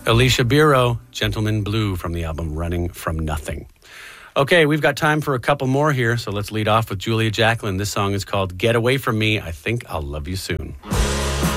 Alicia Biro, Gentleman Blue from the album Running From Nothing. Okay, we've got time for a couple more here, so let's lead off with Julia Jacklin. This song is called Get Away From Me, I Think I'll Love You Soon.